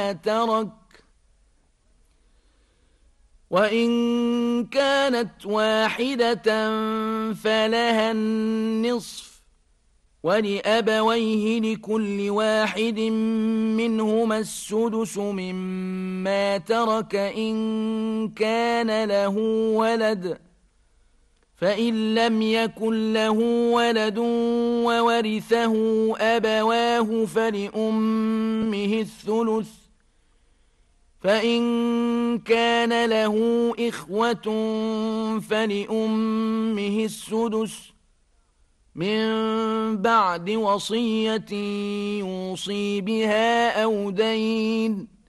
ترك وإن كانت واحدة فلها النصف ولأبويه لكل واحد منهما السدس مما ترك إن كان له ولد فإن لم يكن له ولد وورثه أبواه فلأمه الثلث فإن كان له إخوة فلأمه السدس من بعد وصية يوصي بها أو دين